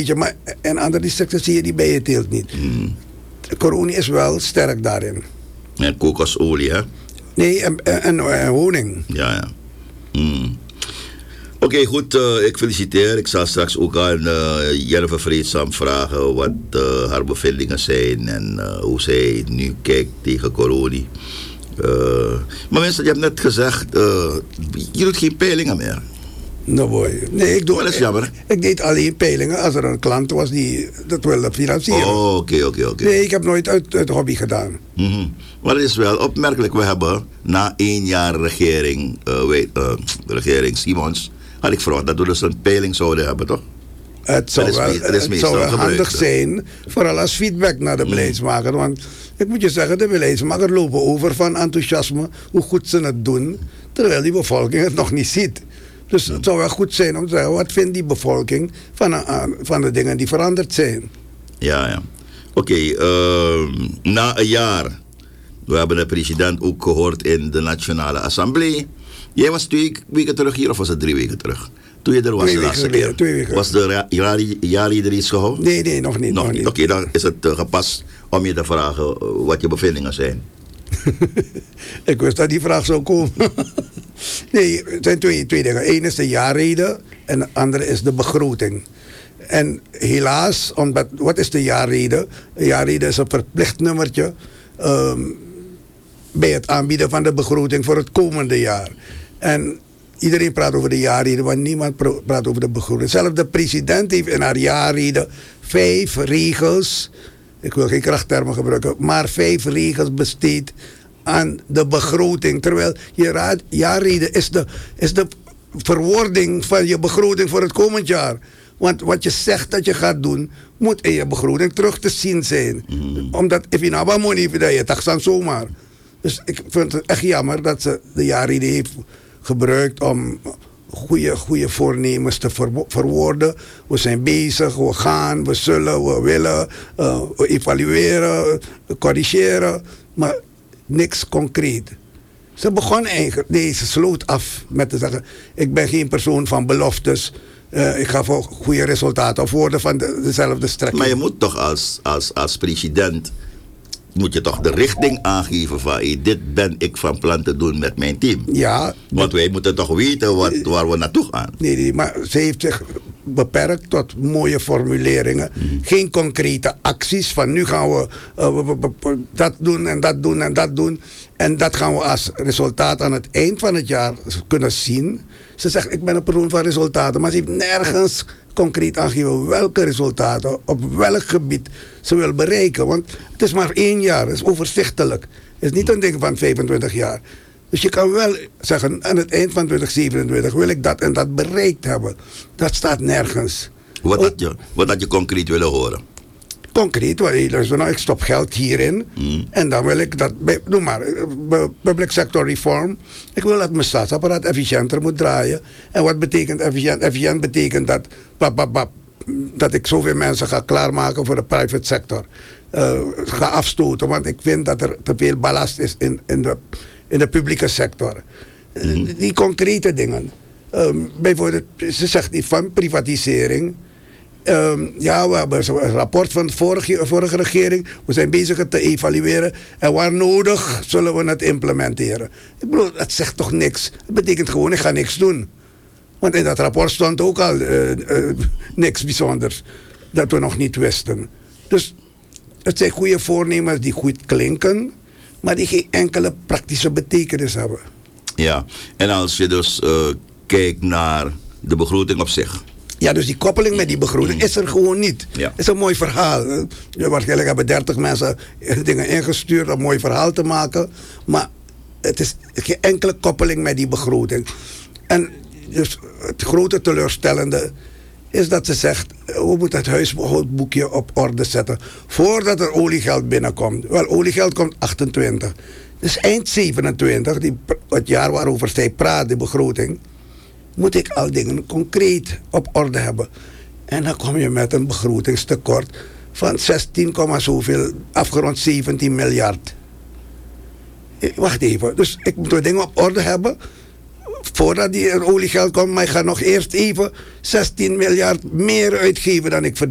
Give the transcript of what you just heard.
beetje, maar in andere districten zie je die bijenteelt niet. Coroni is wel sterk daarin. En kokosolie, hè? Nee, en honing. Ja. Oké, goed. Ik feliciteer. Ik zal straks ook aan Jennifer Vreedzam vragen wat haar bevindingen zijn en hoe zij nu kijkt tegen corona. Maar mensen, je hebt net gezegd, je doet geen peilingen meer. No boy. Nee, Dat is jammer. Ik deed alleen peilingen als er een klant was die dat wilde financieren. Oh, oké. Nee, ik heb nooit uit hobby gedaan. Maar het is wel opmerkelijk. We hebben na 1 jaar regering Simons, had ik verwacht dat we dus een peiling zouden hebben, toch? Het zou wel handig zijn, vooral als feedback naar de beleidsmaker. Want ik moet je zeggen, de beleidsmaker lopen over van enthousiasme, hoe goed ze het doen, terwijl die bevolking het nog niet ziet. Dus het zou wel goed zijn om te zeggen, wat vindt die bevolking van de dingen die veranderd zijn? Ja. Oké, na een jaar, we hebben de president ook gehoord in de Nationale Assemblée. Jij was 2 weken terug hier, of was het 3 weken terug? Toen je er was de laatste keer. 2 weken. Was de jaarlieder iets gehouden? Nee, nog niet. Oké, dan is het gepast om je te vragen wat je bevindingen zijn. Ik wist dat die vraag zou komen. Nee, het zijn twee dingen. Eén is de jaarrede en de andere is de begroting. En helaas, wat is de jaarrede? De jaarrede is een verplicht nummertje bij het aanbieden van de begroting voor het komende jaar. En iedereen praat over de jaarrede, maar niemand praat over de begroting. Zelfs de president heeft in haar jaarrede 5 regels, ik wil geen krachttermen gebruiken, maar 5 regels besteed aan de begroting. Terwijl je jaarrede is de verwoording van je begroting voor het komend jaar. Want wat je zegt dat je gaat doen, moet in je begroting terug te zien zijn. Omdat, if je nou wat money heeft, je dacht dan zomaar. Dus ik vind het echt jammer dat ze de jaarrede heeft gebruikt om goede voornemens te verwoorden. We zijn bezig, we gaan, we zullen, we willen, we evalueren, we corrigeren. Maar niks concreet. Ze begon eigenlijk, ze sloot af met te zeggen, ik ben geen persoon van beloftes. Ik ga voor goede resultaten of woorden van dezelfde strekking. Maar je moet toch als president, moet je toch de richting aangeven van dit ben ik van plan te doen met mijn team. Ja. Want wij moeten toch weten waar we naartoe gaan. Nee, maar ze heeft zich beperkt tot mooie formuleringen. Geen concrete acties van nu gaan we dat doen en dat doen en dat doen. En dat gaan we als resultaat aan het eind van het jaar kunnen zien. Ze zegt, ik ben een persoon van resultaten, maar ze heeft nergens concreet aangeven welke resultaten op welk gebied ze wil bereiken. Want het is maar 1 jaar, het is overzichtelijk. Het is niet een ding van 25 jaar. Dus je kan wel zeggen, aan het eind van 2027 wil ik dat en dat bereikt hebben. Dat staat nergens. Wat had je concreet willen horen? Concreet, ik stop geld hierin en dan wil ik dat, noem maar, public sector reform. Ik wil dat mijn staatsapparaat efficiënter moet draaien. En wat betekent efficiënt? Efficiënt betekent dat ik zoveel mensen ga klaarmaken voor de private sector. Ga afstoten, want ik vind dat er te veel ballast is in de publieke sector. Die concrete dingen. Bijvoorbeeld, ze zegt niet van privatisering. We hebben een rapport van de vorige regering. We zijn bezig het te evalueren. En waar nodig zullen we het implementeren. Ik bedoel, dat zegt toch niks. Het betekent gewoon, ik ga niks doen. Want in dat rapport stond ook al niks bijzonders. Dat we nog niet wisten. Dus het zijn goede voornemens die goed klinken. Maar die geen enkele praktische betekenis hebben. Ja, en als je dus kijkt naar de begroting op zich. Ja, dus die koppeling met die begroting is er gewoon niet. Het is een mooi verhaal. Waarschijnlijk hebben 30 mensen dingen ingestuurd om een mooi verhaal te maken. Maar het is geen enkele koppeling met die begroting. En dus het grote teleurstellende is dat ze zegt, we moeten het huishoudboekje op orde zetten voordat er oliegeld binnenkomt. Wel, oliegeld komt 28. Dus eind 27, het jaar waarover zij praat, de begroting, moet ik al dingen concreet op orde hebben. En dan kom je met een begrotingstekort van 16, zoveel, afgerond 17 miljard. Wacht even, dus ik moet de dingen op orde hebben voordat die oliegeld komt, maar ik ga nog eerst even 16 miljard meer uitgeven dan ik verdien.